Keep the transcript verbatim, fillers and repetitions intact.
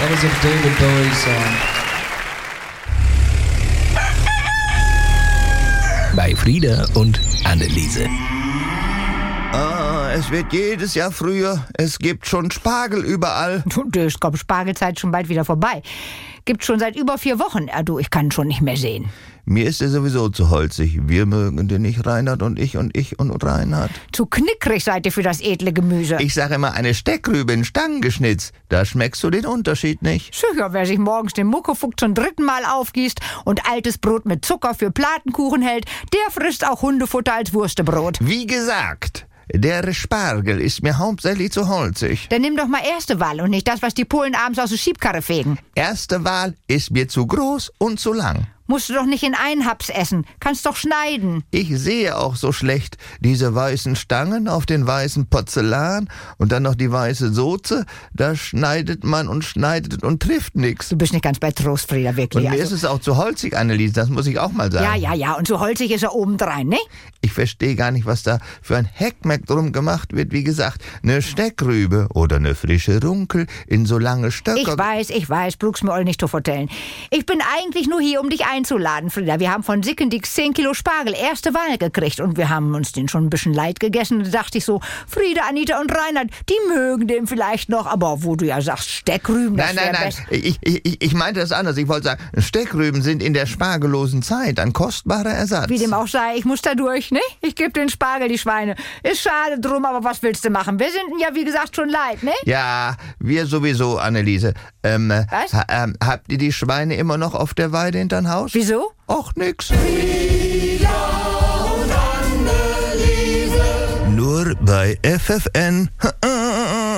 That was a David Bowie song. Bei Frieda und Anneliese. Ah, es wird jedes Jahr früher. Es gibt schon Spargel überall. Du, das kommt Spargelzeit schon bald wieder vorbei. Gibt schon seit über vier Wochen. Ja, du, ich kann schon nicht mehr sehen. Mir ist er sowieso zu holzig. Wir mögen den nicht, Reinhard und ich und ich und Reinhard. Zu knickrig seid ihr für das edle Gemüse. Ich sag immer, eine Steckrübe in Stangen geschnitzt. Da schmeckst du den Unterschied nicht. Sicher, wer sich morgens den Muckefuck zum dritten Mal aufgießt und altes Brot mit Zucker für Platenkuchen hält, der frisst auch Hundefutter als Wurstebrot. Wie gesagt, der Spargel ist mir hauptsächlich zu holzig. Dann nimm doch mal erste Wahl und nicht das, was die Polen abends aus der Schiebkarre fegen. Erste Wahl ist mir zu groß und zu lang. Musst du doch nicht in einen Haps essen. Kannst doch schneiden. Ich sehe auch so schlecht. Diese weißen Stangen auf den weißen Porzellan und dann noch die weiße Soße. Da schneidet man und schneidet und trifft nichts. Du bist nicht ganz bei Trost, Frieda, wirklich. Und mir also. ist es auch zu holzig, Anneliese, das muss ich auch mal sagen. Ja, ja, ja, und so holzig ist er obendrein, ne? Ich verstehe gar nicht, was da für ein Heckmeck drum gemacht wird. Wie gesagt, eine Steckrübe oder eine frische Runkel in so lange Stöcke. Ich weiß, ich weiß, brauchst mir all nicht zu vertellen. Ich bin eigentlich nur hier, um dich einzuladen, Frieda. Wir haben von Sickendix zehn Kilo Spargel erste Wahl gekriegt und wir haben uns den schon ein bisschen leid gegessen. Da dachte ich so, Frieda, Anita und Reinhard, die mögen den vielleicht noch, aber wo du ja sagst, Steckrüben, das Nein, nein, nein, best. ich, ich, ich meinte das anders. Ich wollte sagen, Steckrüben sind in der spargellosen Zeit ein kostbarer Ersatz. Wie dem auch sei, ich muss da durch, ne? Ich gebe den Spargel, die Schweine. Ist schade drum, aber was willst du machen? Wir sind ja, wie gesagt, schon leid, ne? Ja, wir sowieso, Anneliese. Ähm, Was? ha, ähm, habt ihr die Schweine immer noch auf der Weide hinterm Haus? Wieso? Och, nix. Nur bei F F N.